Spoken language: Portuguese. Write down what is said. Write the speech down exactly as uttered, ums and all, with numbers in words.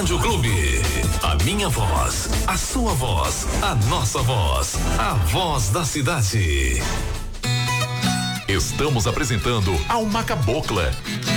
Rádio Clube. A minha voz, a sua voz, a nossa voz, a voz da cidade. Estamos apresentando Alma Cabocla.